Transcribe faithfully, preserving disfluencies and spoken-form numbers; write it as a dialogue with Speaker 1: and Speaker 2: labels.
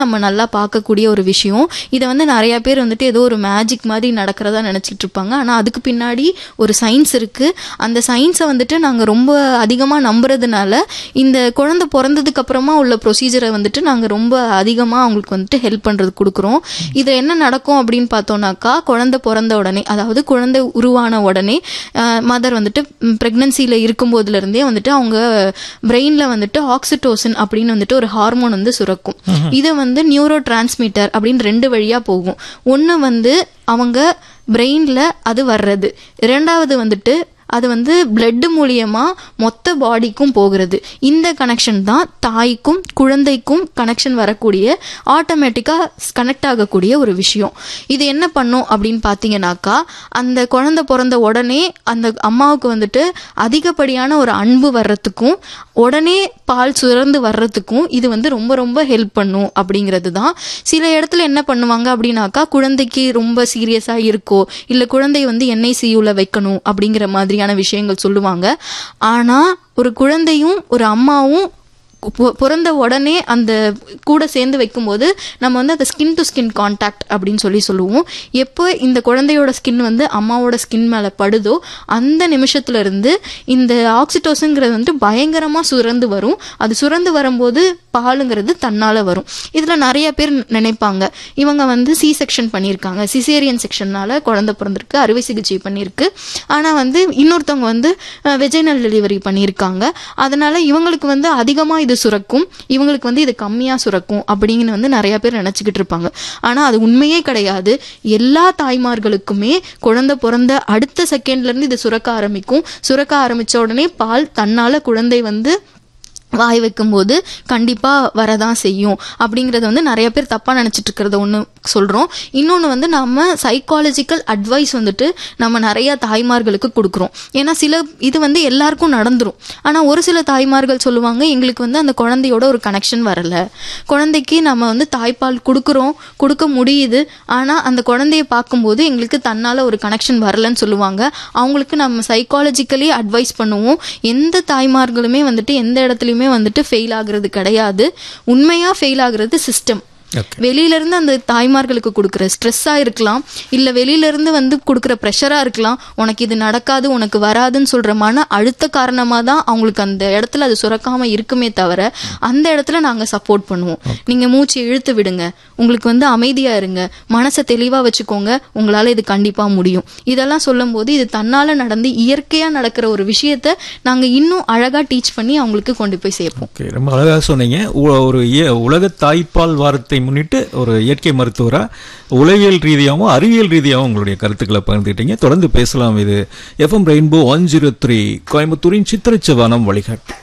Speaker 1: நம்ம நல்லா பார்க்கக்கூடிய ஒரு விஷயம். இதை வந்து நிறைய பேர் வந்துட்டு ஏதோ ஒரு மேஜிக் மாதிரி நடக்கிறதா நினைச்சிட்டு இருப்பாங்க. ஆனா அதுக்கு பின்னாடி ஒரு சயின்ஸ் இருக்கு. அந்த சயின்ஸை வந்துட்டு நாங்க ரொம்ப அதிகமா நம்புறதுனால இந்த குழந்தை பிறந்ததுக்கு அப்புறமா உள்ள ப்ரொசீஜரை வந்துட்டு நாங்க ரொம்ப அதிகமா அவங்களுக்கு வந்துட்டு ஹெல்ப் பண்றது கொடுக்குறோம். இது என்ன நடக்கும் அப்படின்னு பார்த்தோம்னாக்கா, குழந்தை பிறந்த உடனே, அதாவது குழந்தை உருவான உடனே மதர் வந்துட்டு பிரெக்னன்சில இருக்கும் போதுல இருந்தே வந்துட்டு அவங்க பிரெயின்ல வந்துட்டு ஆக்சிடோசின் அப்படின்னு வந்துட்டு ஒரு ஹார்மோன் வந்து சுரக்கும். இது வந்து நியூரோ டிரான்ஸ்மிட்டர் அப்படின்னு ரெண்டு வழியா போகும். ஒன்னு வந்து அவங்க பிரெயின்ல அது வர்றது, இரண்டாவது வந்துட்டு அது வந்து பிளட் மூலியமா மொத்த பாடிக்கும் போகிறது. இந்த கனெக்ஷன் தான் தாய்க்கும் குழந்தைக்கும் கனெக்ஷன் வரக்கூடிய, ஆட்டோமேட்டிக்கா கனெக்ட் ஆகக்கூடிய ஒரு விஷயம். இது என்ன பண்ணும் அப்படின்னு பாத்தீங்கன்னாக்கா, அந்த குழந்தை பிறந்த உடனே அந்த அம்மாவுக்கு வந்துட்டு அதிகப்படியான ஒரு அன்பு வர்றதுக்கும் உடனே பால் சுரந்து வர்றதுக்கும் இது வந்து ரொம்ப ரொம்ப ஹெல்ப் பண்ணும் அப்படிங்கிறது தான். சில இடத்துல என்ன பண்ணுவாங்க அப்படின்னாக்கா, குழந்தைக்கு ரொம்ப சீரியஸா இருக்கோ இல்ல குழந்தை வந்து என்ஐசியூல வைக்கணும் அப்படிங்கிற மாதிரியான விஷயங்கள் சொல்லுவாங்க. ஆனா ஒரு குழந்தையும் ஒரு அம்மாவும் பிறந்த உடனே அந்த கூட சேர்ந்து வைக்கும்போது நம்ம வந்து அந்த ஸ்கின் டு ஸ்கின் கான்டாக்ட் அப்படின்னு சொல்லி சொல்லுவோம். எப்போ இந்த குழந்தையோட ஸ்கின் வந்து அம்மாவோட ஸ்கின் மேல படுதோ அந்த நிமிஷத்துல இருந்து இந்த ஆக்சிடோசின்ங்கிறது வந்து பயங்கரமா சுரந்து வரும். அது சுரந்து வரும்போது பாலுங்கிறது தன்னால வரும். இதுல நிறைய பேர் நினைப்பாங்க, இவங்க வந்து சி செக்ஷன் பண்ணியிருக்காங்க, சிசேரியன் செக்ஷன்னால குழந்தை பிறந்திருக்கு, அறுவை சிகிச்சை பண்ணியிருக்கு, ஆனா வந்து இன்னொருத்தவங்க வந்து வெஜைனல் டெலிவரி பண்ணியிருக்காங்க, அதனால இவங்களுக்கு வந்து அதிகமா இது சுரக்கும், இவங்களுக்கு வந்து இது கம்மியா சுரக்கும் அப்படின்னு வந்து நிறைய பேர் நினைச்சுக்கிட்டு இருப்பாங்க. ஆனா அது உண்மையே கிடையாது. எல்லா தாய்மார்களுக்குமே குழந்தை பிறந்த அடுத்த செகண்ட்ல இருந்து இது சுரக்க ஆரம்பிக்கும். சுரக்க ஆரம்பிச்ச உடனே பால் தன்னால குழந்தை வந்து வாய் வைக்கும்போது கண்டிப்பா வரதான் செய்யும் அப்படிங்கறத வந்து நிறைய பேர் தப்பா நினைச்சிட்டு இருக்கிறத ஒண்ணு சொல்றோம். இன்னொன்னு வந்து நம்ம சைக்காலஜிக்கல் அட்வைஸ் வந்துட்டு நம்ம நிறைய தாய்மார்களுக்கு கொடுக்குறோம். ஏன்னா சில இது வந்து எல்லாருக்கும் நடந்துரும். ஆனா ஒரு சில தாய்மார்கள் சொல்லுவாங்க, எங்களுக்கு வந்து அந்த குழந்தையோட ஒரு கனெக்ஷன் வரல, குழந்தைக்கு நம்ம வந்து தாய்ப்பால் கொடுக்குறோம், கொடுக்க முடியுது, ஆனா அந்த குழந்தைய பார்க்கும்போது எங்களுக்கு தன்னால ஒரு கனெக்ஷன் வரலன்னு சொல்லுவாங்க. அவங்களுக்கு நம்ம சைக்காலஜிக்கலி அட்வைஸ் பண்ணுவோம். எந்த தாய்மார்களுமே வந்துட்டு எந்த இடத்துலயுமே வந்துட்டு ஃபெயில் ஆகுறது கிடையாது. உண்மையா ஃபெயில் ஆகுறது சிஸ்டம். வெளியில இருந்து அந்த தாய்மார்களுக்கு கொடுக்குற ஸ்ட்ரெஸ்ஸா இருக்கலாம், இல்ல வெளியில இருந்து வந்து கொடுக்குற ப்ரெஷரா இருக்கலாம், உனக்கு இது நடக்காது உனக்கு வராதுன்னு சொல்ற மன அழுத்த காரணமா தான் அவங்களுக்கு அந்த இடத்துல அது சுரக்காம இருக்குமே தவிர அந்த இடத்துல நாங்க சப்போர்ட் பண்ணுவோம். நீங்க மூச்சு இழுத்து விடுங்க, உங்களுக்கு வந்து அமைதியா இருங்க, மனசை தெளிவா வச்சுக்கோங்க, உங்களால இது கண்டிப்பா முடியும். இதெல்லாம் சொல்லும் போது இது தன்னால நடந்து இயற்கையா நடக்கிற ஒரு விஷயத்த நாங்க இன்னும் அழகா டீச் பண்ணி அவங்களுக்கு கொண்டு போய் சேர்ப்போம்.
Speaker 2: ரொம்ப அழகா சொன்னீங்க. ஒரு உலக தாய்ப்பால் வாரத்தை முன்னிட்டு ஒரு இயற்கை மருத்துவரா உளவியல் ரீதியாகவும் அறிவியல் ரீதியாகவும் உங்களுடைய கருத்துக்களை பகிர்ந்துக்கிட்டீங்க. தொடர்ந்து பேசலாம். இது FM rainbow one zero three கோயம்புத்தூரின் சித்திரச்சவானம் வழிகாட்டு.